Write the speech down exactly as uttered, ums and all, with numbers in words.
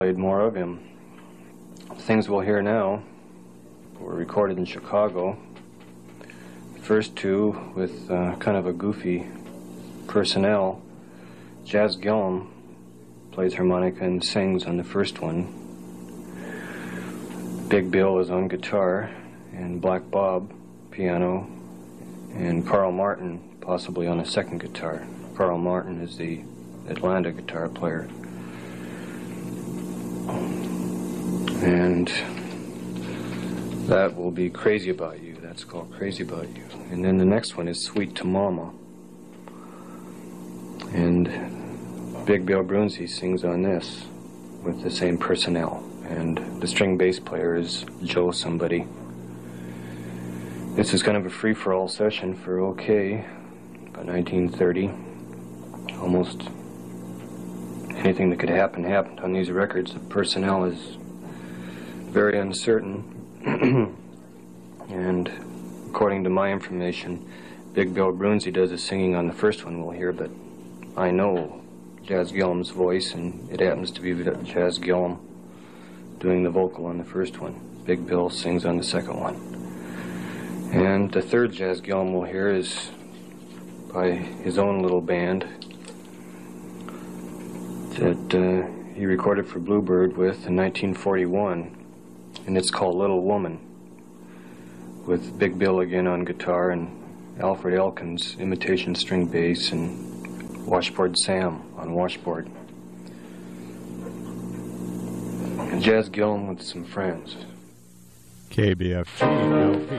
Played more of him. Things we'll hear now were recorded in Chicago. The first two with uh, kind of a goofy personnel. Jazz Gillum plays harmonica and sings on the first one. Big Bill is on guitar, and Black Bob piano, and Carl Martin possibly on a second guitar. Carl Martin is the Atlanta guitar player. And that will be Crazy About You. That's called Crazy About You. And then the next one is Sweet to Mama. And Big Bill Broonzy sings on this with the same personnel. And the string bass player is Joe somebody. This is kind of a free-for-all session for OK, about nineteen thirty. Almost anything that could happen happened on these records. The personnel is very uncertain. And according to my information, Big Bill Broonzy does the singing on the first one we'll hear, but I know Jazz Gillum's voice, and it happens to be Jazz Gillum doing the vocal on the first one. Big Bill sings on the second one. And the third Jazz Gillum we'll hear is by his own little band that uh, he recorded for Bluebird with in nineteen forty-one, and it's called Little Woman, with Big Bill again on guitar and Alfred Elkins imitation string bass and Washboard Sam on washboard. And Jazz Gillum with some friends. K B F G L P.